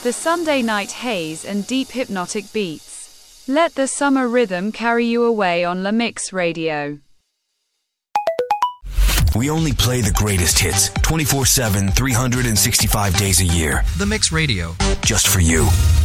the Sunday night haze and deep hypnotic beats. Let the summer rhythm carry you away on La Mix Radio. We only play the greatest hits 24/7, 365 days a year. The Mix Radio. Just for you.